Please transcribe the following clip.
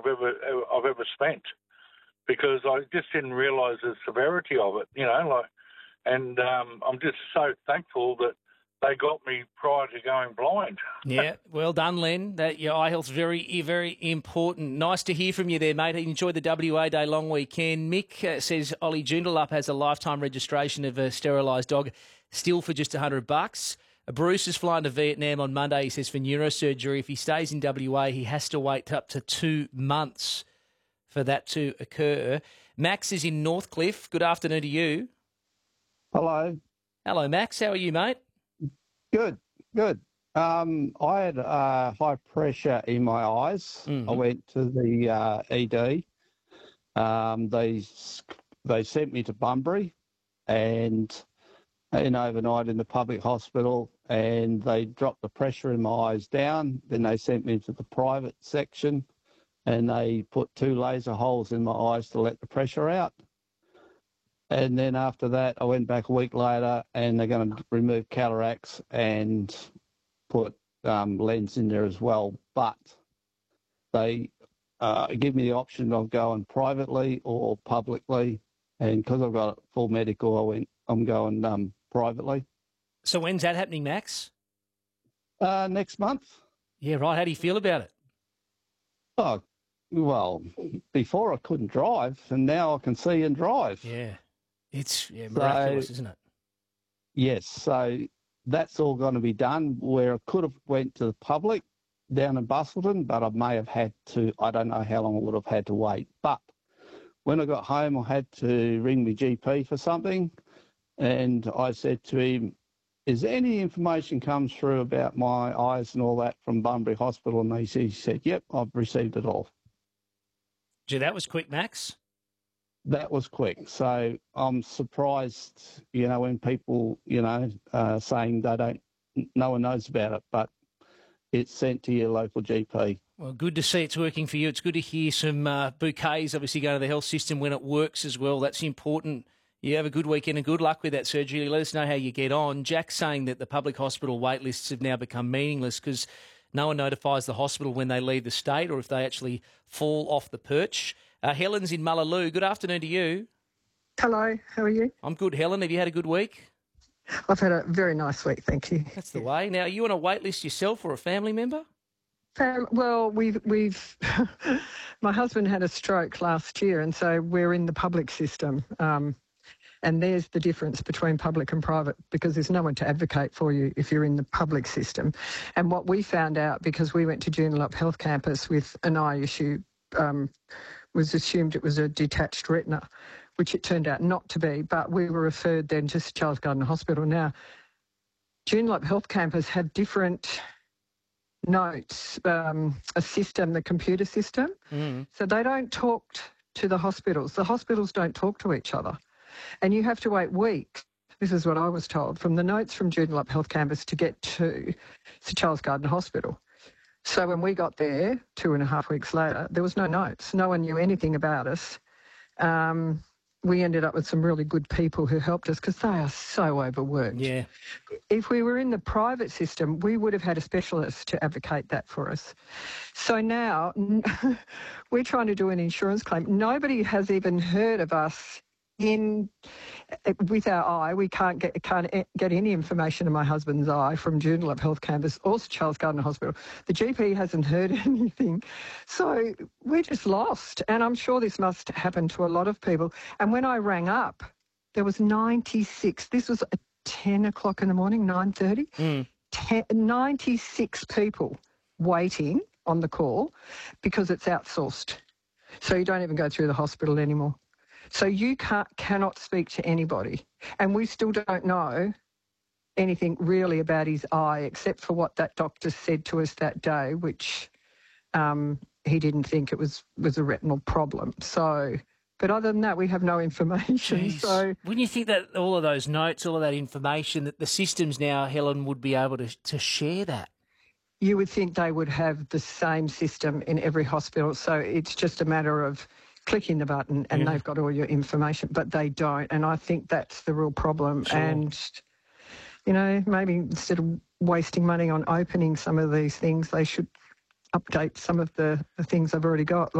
I've ever spent, because I just didn't realise the severity of it. And I'm just so thankful that they got me prior to going blind. Yeah, well done, Len. Your eye health's very, very important. Nice to hear from you there, mate. Enjoy the WA Day long weekend. Mick says Ollie Joondalup has a lifetime registration of a sterilised dog, still for just $100. Bruce is flying to Vietnam on Monday, he says, for neurosurgery. If he stays in WA, he has to wait up to 2 months for that to occur. Max is in Northcliffe. Good afternoon to you. Hello. Hello, Max. How are you, mate? Good. I had high pressure in my eyes. Mm-hmm. I went to the ED. They sent me to Bunbury and overnight in the public hospital, and they dropped the pressure in my eyes down. Then they sent me to the private section, and they put 2 laser holes in my eyes to let the pressure out. And then after that, I went back a week later, and they're going to remove cataracts and put lens in there as well. But they give me the option of going privately or publicly. And because I've got full medical, I'm going privately. So when's that happening, Max? Next month. Yeah, right. How do you feel about it? Oh, well, before I couldn't drive, and now I can see and drive. Yeah. It's miraculous, isn't it? Yes, so that's all going to be done, where I could have went to the public down in Bustleton, but I may have had to, I don't know how long I would have had to wait. But when I got home, I had to ring my GP for something, and I said to him, is there any information comes through about my eyes and all that from Bunbury Hospital? And he said, yep, I've received it all. Gee, that was quick, Max. That was quick. So I'm surprised, when people, saying no one knows about it, but it's sent to your local GP. Well, good to see it's working for you. It's good to hear some bouquets obviously go to the health system when it works as well. That's important. You have a good weekend and good luck with that surgery. Let us know how you get on. Jack's saying that the public hospital wait lists have now become meaningless because no one notifies the hospital when they leave the state or if they actually fall off the perch. Helen's in Mullaloo. Good afternoon to you. Hello, how are you? I'm good, Helen. Have you had a good week? I've had a very nice week, thank you. That's the way. Now, are you on a wait list yourself or a family member? Well, we've my husband had a stroke last year, and so we're in the public system. And there's the difference between public and private, because there's no one to advocate for you if you're in the public system. And what we found out, because we went to Joondalup Health Campus with an eye issue, was assumed it was a detached retina, which it turned out not to be, but we were referred then to Charles Gardner Hospital. Now, Joondalup Health Campus have different notes, a system, the computer system. So they don't talk to the hospitals. The hospitals don't talk to each other. And you have to wait weeks, this is what I was told, from the notes from Joondalup Health Campus to get to Sir Charles Gardner Hospital. So when we got there 2.5 weeks later, there was no notes. No one knew anything about us. We ended up with some really good people who helped us because they are so overworked. Yeah. If we were in the private system, we would have had a specialist to advocate that for us. So now we're trying to do an insurance claim. Nobody has even heard of us with our eye. We can't get any information of my husband's eye from Joondalup Health Campus or Charles Gardner Hospital. The GP hasn't heard anything. So we're just lost. And I'm sure this must happen to a lot of people. And when I rang up, there was 96. This was at 10 o'clock in the morning, 9:30. 96 people waiting on the call because it's outsourced. So you don't even go through the hospital anymore. So you cannot speak to anybody. And we still don't know anything really about his eye except for what that doctor said to us that day, which he didn't think it was a retinal problem. So, but other than that, we have no information. Jeez. So when you think that all of those notes, all of that information, that the systems now, Helen, would be able to share that. You would think they would have the same system in every hospital. So it's just a matter of clicking the button and they've got all your information, but they don't. And I think that's the real problem. Sure. And, maybe instead of wasting money on opening some of these things, they should update some of the things they've already got.